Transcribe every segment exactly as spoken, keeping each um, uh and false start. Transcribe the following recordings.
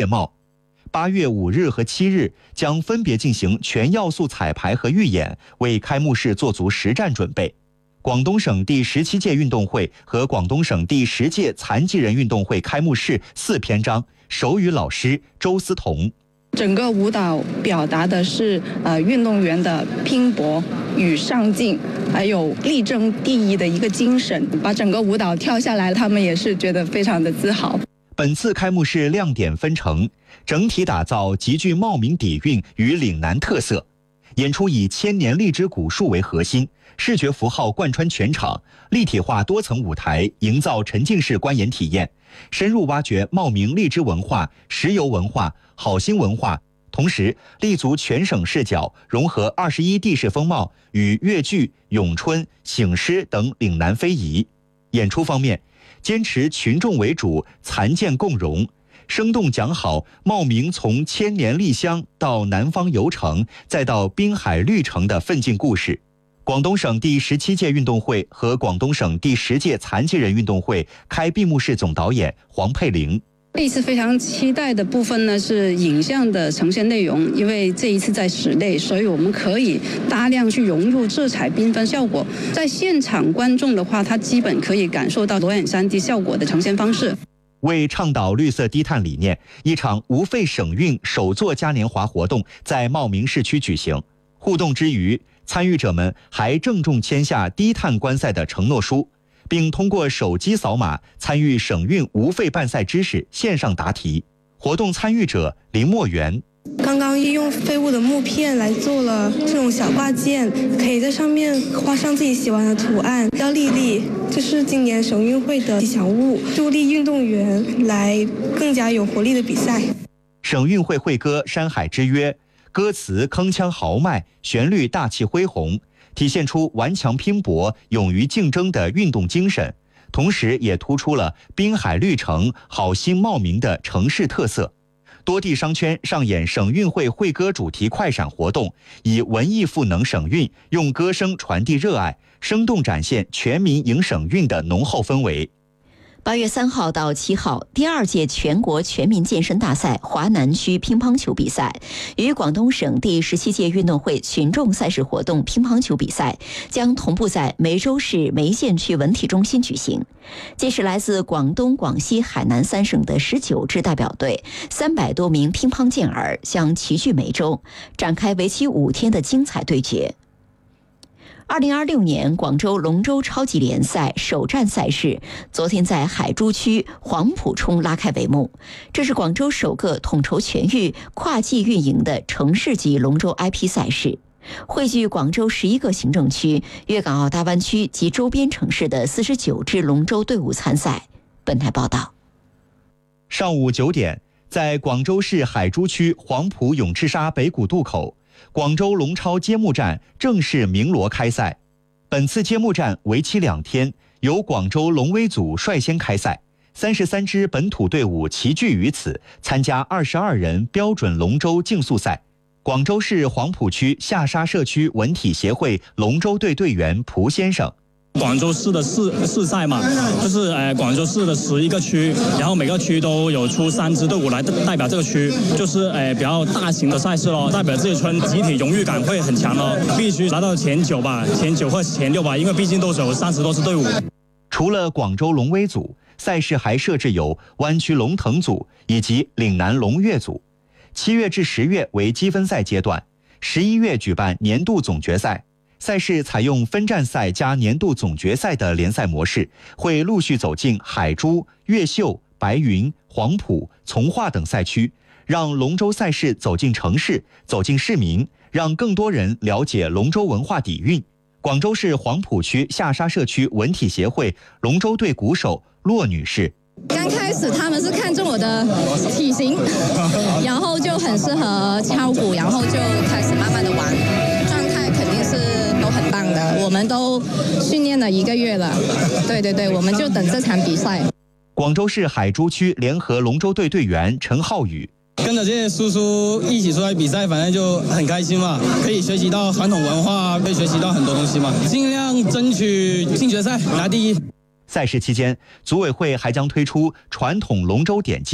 帽。八月五日和七日将分别进行全要素彩排和预演，为开幕式做足实战准备。广东省第十七届运动会和广东省第十届残疾人运动会开幕式四篇章，手语老师周思彤。 整个舞蹈表达的是呃运动员的拼搏与上进，还有力争第一的一个精神。把整个舞蹈跳下来，他们也是觉得非常的自豪。 本次开幕式亮点纷呈，整体打造极具茂名底蕴与岭南特色。演出以千年荔枝古树为核心，视觉符号贯穿全场，立体化多层舞台，营造沉浸式观演体验，深入挖掘茂名荔枝文化、石油文化、好心文化，同时立足全省视角，融合二十一地势风貌与粤剧、咏春、醒狮等岭南非遗。演出方面，坚持群众为主，残健共融，生动讲好茂名从千年丽乡到南方游城，再到滨海绿城的奋进故事。广东省第十七届运动会和广东省第十届残疾人运动会开闭幕式总导演黄佩玲。 这一次非常期待的部分呢是影像的呈现内容，因为这一次在室内，所以我们可以大量去融入色彩缤纷效果。在现场观众的话，他基本可以感受到裸眼 三 D 效果的呈现方式。 为倡导绿色低碳理念，一场无废省运首座嘉年华活动在茂名市区举行。互动之余，参与者们还郑重签下低碳观赛的承诺书，并通过手机扫码参与省运无废办赛知识线上答题。活动参与者林墨元。 刚刚利用废物的木片来做了这种小挂件，可以在上面画上自己喜欢的图案，叫丽丽。这是今年省运会的吉祥物，助力运动员来更加有活力的比赛。 省运会会歌《山海之约》，歌词铿锵豪迈，旋律大气恢宏，体现出顽强拼搏、勇于竞争的运动精神，同时也突出了滨海绿城、好心茂名的城市特色。多地商圈上演省运会会歌主题快闪活动，以文艺赋能省运，用歌声传递热爱，生动展现全民迎省运的浓厚氛围。 八月三号到七号，第二届全国全民健身大赛华南区乒乓球比赛与广东省第十七届运动会群众赛事活动乒乓球比赛将同步在梅州市梅县区文体中心举行。届时，来自广东、广西、海南三省的十九支代表队，三百多名乒乓健儿将齐聚梅州，展开为期五天的精彩对决。二零二六年广州龙舟超级联赛首站赛事昨天在海珠区黄埔冲拉开帷幕，这是广州首个统筹全域、跨季运营的城市级龙舟 I P 赛事，汇聚广州十一个行政区、粤港澳大湾区及周边城市的四十九支龙舟队伍参赛。本台报道。 上午九点，在广州市海珠区黄埔永赤沙北谷渡口，广州龙超揭幕战正式鸣锣开赛。本次揭幕战为期两天，由广州龙威组率先开赛，三十三支本土队伍齐聚于此，参加二十二人标准龙舟竞速赛。广州市黄埔区下沙社区文体协会龙舟队队员蒲先生。 广州市的市市赛嘛，就是呃广州市的十一个区，然后每个区都有出三支队伍来代表这个区，就是呃比较大型的赛事咯，代表这个村集体荣誉感会很强咯，必须拿到前九吧，前九或前六吧，因为毕竟都有三十多支队伍。 除了广州龙威组，赛事还设置有湾区龙腾组以及岭南龙跃组。七月至十月为积分赛阶段，十一月举办年度总决赛。赛事采用分站赛加年度总决赛的联赛模式，会陆续走进海珠、越秀、白云、黄埔、从化等赛区，让龙舟赛事走进城市，走进市民，让更多人了解龙舟文化底蕴。广州市黄埔区下沙社区文体协会龙舟队鼓手骆女士。 刚开始他们是看中我的体型，然后就很适合敲鼓，然后就开始慢慢的玩，状态肯定是都很棒的。我们都训练了一个月了，对对对，我们就等这场比赛。 广州市海珠区联合龙舟队队员陈浩宇。 跟着这些叔叔一起出来比赛，反正就很开心嘛，可以学习到传统文化，可以学习到很多东西嘛，尽量争取进决赛拿第一。 赛事期间，组委会还将推出传统龙舟点睛、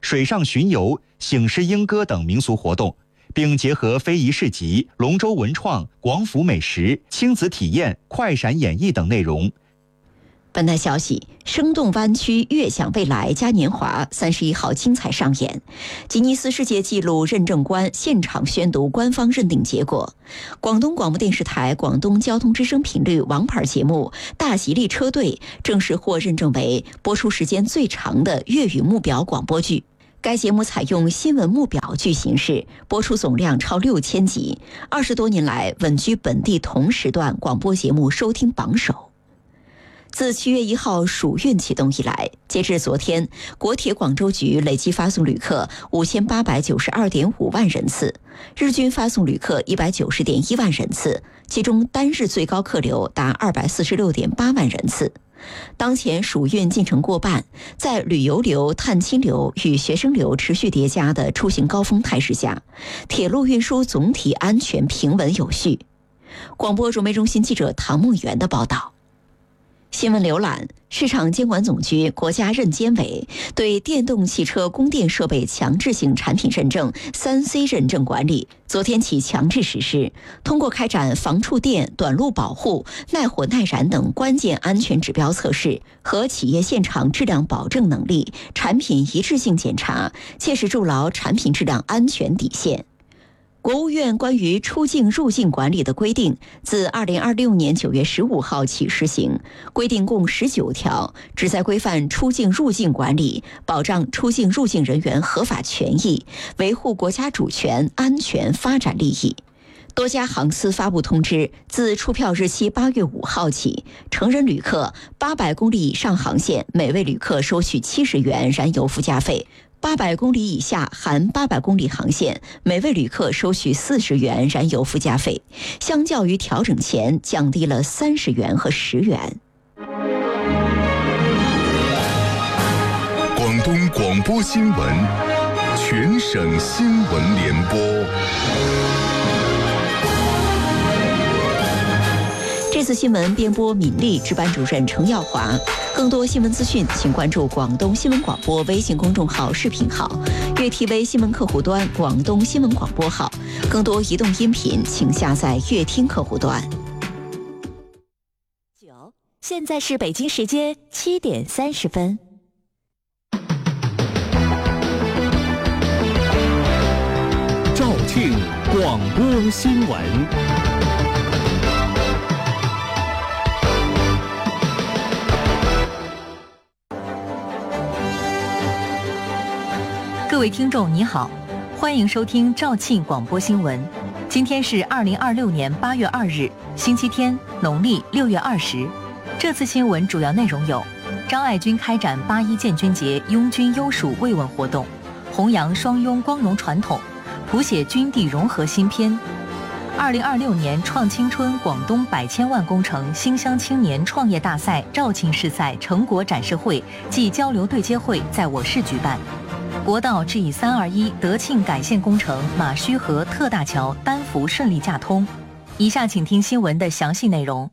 水上巡游、醒狮莺歌等民俗活动，并结合非遗市集、龙舟文创、广府美食、亲子体验、快闪演绎等内容。 本台消息，生动湾区悦享未来嘉年华三十一号精彩上演，吉尼斯世界纪录认证官现场宣读官方认定结果。广东广播电视台广东交通之声频率王牌节目《大吉利车队》正式获认证为播出时间最长的粤语目表广播剧。该节目采用新闻目表剧形式，播出总量超六千集，二十多年来稳居本地同时段广播节目收听榜首。自七月一号暑运启动以来，截至昨天，国铁广州局累计发送旅客五千八百九十二点五万人次，日均发送旅客一百九十点一万人次，其中单日最高客流达二百四十六点八万人次。当前暑运进程过半，在旅游流、探亲流与学生流持续叠加的出行高峰态势下，铁路运输总体安全平稳有序。广播传媒中心记者唐梦媛的报道。新闻浏览，市场监管总局国家认监委对电动汽车供电设备强制性产品认证 三 C 认证管理昨天起强制实施，通过开展防触电、短路保护、耐火耐燃等关键安全指标测试和企业现场质量保证能力、产品一致性检查，切实筑牢产品质量安全底线。国务院关于出境入境管理的规定自二零二六年九月十五号起施行，规定共十九条，旨在规范出境入境管理，保障出境入境人员合法权益，维护国家主权、安全、发展利益。多家航司发布通知，自出票日期八月五号起，成人旅客八百公里以上航线，每位旅客收取七十元燃油附加费。八百公里以下含八百公里航线，每位旅客收取四十元燃油附加费，相较于调整前降低了三十元和十元。 广东广播新闻，全省新闻联播。 这次新闻编播敏丽，值班主任程耀华。更多新闻资讯，请关注广东新闻广播微信公众号、视频号、粤 T V 新闻客户端、广东新闻广播号。更多移动音频，请下载粤听客户端。 现在是北京时间七点三十分。 肇庆广播新闻。 各位听众你好，欢迎收听肇庆广播新闻。今天是二零二六年八月二日，星期天，农历六月二十。这次新闻主要内容有：张爱军开展八一建军节拥军优属慰问活动，弘扬双拥光荣传统，谱写军地融合新篇。二零二六年创青春广东百千万工程新乡青年创业大赛肇庆市赛成果展示会暨交流对接会在我市举办。国道 G 三二一德庆改线工程马须河特大桥单幅顺利架通。以下请听新闻的详细内容。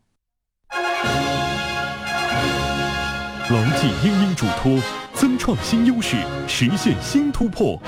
牢记英英嘱托，增创新优势，实现新突破。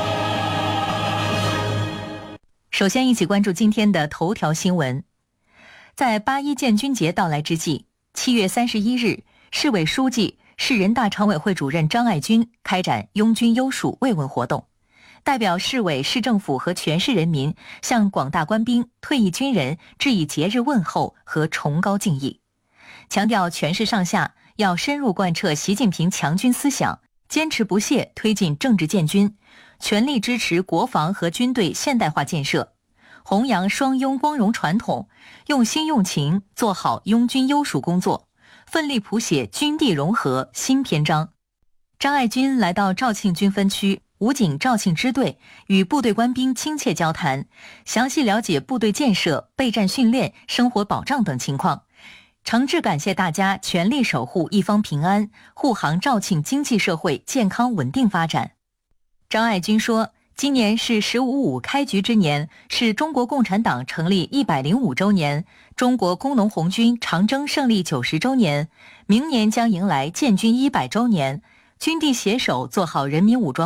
首先一起关注今天的头条新闻。在八一建军节到来之际，七月三十一日，市委书记、市人大常委会主任张爱军开展拥军优属慰问活动，代表市委、市政府和全市人民向广大官兵、退役军人致以节日问候和崇高敬意，强调全市上下要深入贯彻习近平强军思想，坚持不懈推进政治建军，全力支持国防和军队现代化建设，弘扬双拥光荣传统，用心用情做好拥军优属工作，奋力谱写军地融合新篇章。张爱军来到肇庆军分区武警肇庆支队，与部队官兵亲切交谈，详细了解部队建设、备战训练、生活保障等情况，诚挚感谢大家全力守护一方平安，护航肇庆经济社会健康稳定发展。张爱军说，今年是十五五开局之年，是中国共产党成立一百零五周年，中国工农红军长征胜利九十周年，明年将迎来建军一百周年，军地携手做好人民武装